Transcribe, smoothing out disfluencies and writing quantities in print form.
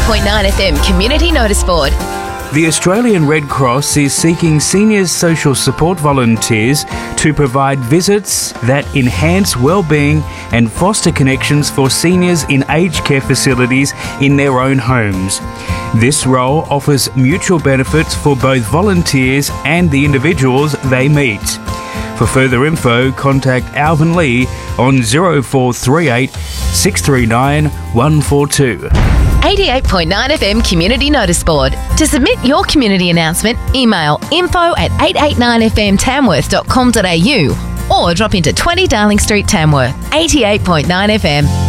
88.9 FM Community Notice Board. The Australian Red Cross is seeking seniors social support volunteers to provide visits that enhance well-being and foster connections for seniors in aged care facilities in their own homes. This role offers mutual benefits for both volunteers and the individuals they meet. For further info, contact Alvin Lee on 0438 639 142. 88.9 FM Community Notice Board. To submit your community announcement, email info@889fmtamworth.com.au or drop into 20 Darling Street, Tamworth. 88.9 FM.